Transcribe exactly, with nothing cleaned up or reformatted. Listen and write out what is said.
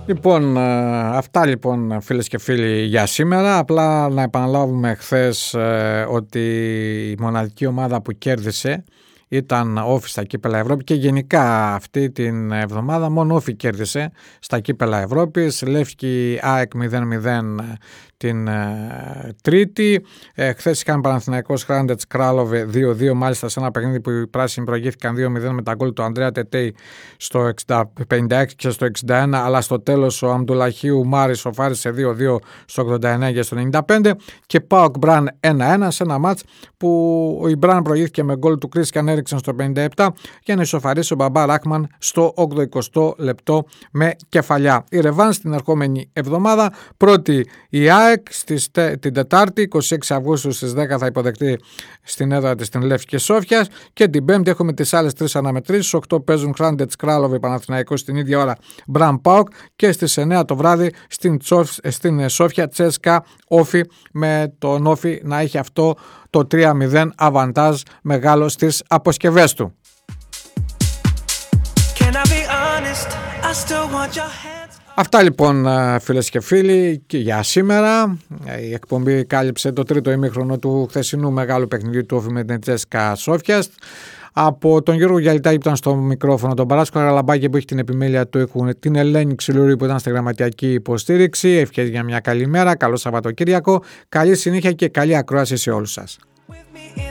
Λοιπόν, αυτά λοιπόν φίλες και φίλοι για σήμερα. Απλά να επαναλάβουμε χθες ε, ότι η μοναδική ομάδα που κέρδισε ήταν όφι στα Κύπελλα Ευρώπη και γενικά αυτή την εβδομάδα μόνο όφι κέρδισε στα Κύπελλα Ευρώπης. Λεύκη ΑΕΚ μηδέν μηδέν την ε, Τρίτη. Ε, χθες είχαν Παναθηναϊκός Χράντετς Κράλοβε δύο δύο, μάλιστα σε ένα παιχνίδι που οι πράσινοι προηγήθηκαν δύο μηδέν με τα γκολ του Ανδρέα Τετέι στο πενήντα έξι και στο εξήντα ένα, αλλά στο τέλος ο Αμπτουλαχίου Μάρης σοφάρισε δύο δύο στο ογδόντα εννέα και στο ενενήντα πέντε, και ΠΑΟΚ Μπραν ένα ένα σε ένα μάτς που η Μπραν προηγήθηκε με γκολ του Κρίστιαν Έριξεν στο πενήντα επτά για να ισοφαρίσει ο Μπαμπά Ράχμαν στο ογδοηκοστό λεπτό με κεφαλιά. Η ρεβάνς την ερχόμενη εβδομάδα, πρώτη η ΑΕΚ στις, την Τετάρτη είκοσι έξι Αυγούστου στις δέκα θα υποδεχτεί στην έδρα της την Λεύκη Σόφιας, και την Πέμπτη έχουμε τις άλλες τρεις αναμετρήσεις. Στις οκτώ παίζουν Χράντετς Κράλοβε Παναθηναϊκός στην ίδια ώρα Μπραν ΠΑΟΚ, και στις εννέα το βράδυ στην, στην Σόφια Τσέσκα Όφι, με τον Όφι να έχει αυτό το τρία μηδέν αβαντάζ μεγάλο στις αποσκευές του. Αυτά λοιπόν φίλες και φίλοι και για σήμερα. Η εκπομπή κάλυψε το τρίτο ημίχρονο του χθεσινού μεγάλου παιχνιδιού του Όφι με την Τσέσκα Σόφιας. Από τον Γιώργο Γιαλιτάκη που ήταν στο μικρόφωνο, τον Παράσκο Αραλαμπάκη που έχει την επιμέλεια του ήχου, την Ελένη Ξυλουρή που ήταν στη γραμματιακή υποστήριξη. Ευχές για μια καλή μέρα, καλό Σαββατοκύριακο, καλή συνέχεια και καλή ακρόαση σε όλους σας.